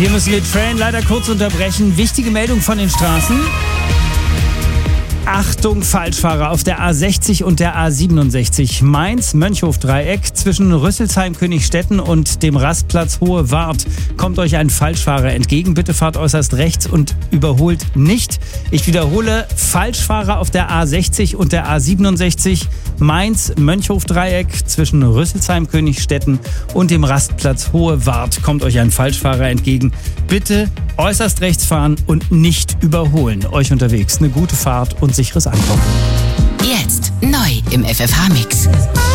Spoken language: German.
Hier müssen wir Train leider kurz unterbrechen. Wichtige Meldung von den Straßen. Achtung, Falschfahrer auf der A60 und der A67. Mainz-Mönchhof-Dreieck zwischen Rüsselsheim, Königstetten und dem Rastplatz Hohe Wart kommt euch ein Falschfahrer entgegen. Bitte fahrt äußerst rechts und überholt nicht. Ich wiederhole, Falschfahrer auf der A60 und der A67. Mainz-Mönchhof-Dreieck zwischen Rüsselsheim, Königstetten und dem Rastplatz Hohe Wart kommt euch ein Falschfahrer entgegen. Bitte äußerst rechts fahren und nicht überholen. Euch unterwegs eine gute Fahrt und sicheres Ankommen. Jetzt neu im FFH-Mix.